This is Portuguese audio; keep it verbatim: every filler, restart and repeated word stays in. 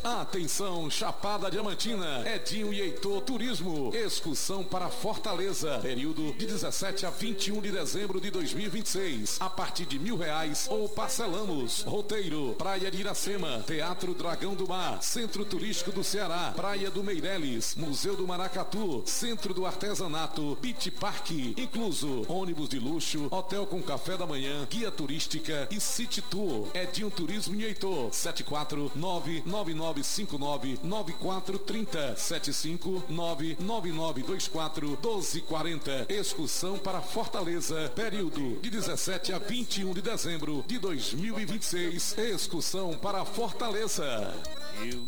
Atenção, Chapada Diamantina, Edinho e Heitor Turismo, excursão para Fortaleza, período de dezessete a vinte e um de dezembro de dois mil e vinte e seis, a partir de mil reais ou parcelamos. Roteiro: Praia de Iracema, Teatro Dragão do Mar, Centro Turístico do Ceará, Praia do Meireles, Museu do Maracatu, Centro do Artesanato, Beach Park, incluso ônibus de luxo, hotel com café da manhã, guia turística e City Tour. Edinho Turismo e Heitor, sete quatro nove nove nove cinco nove nove quatro três zero, sete cinco nove nove nove dois quatro um dois quatro zero. Excursão para Fortaleza, período de dezessete a vinte e um de dezembro de dois mil e vinte e seis. Excursão para Fortaleza.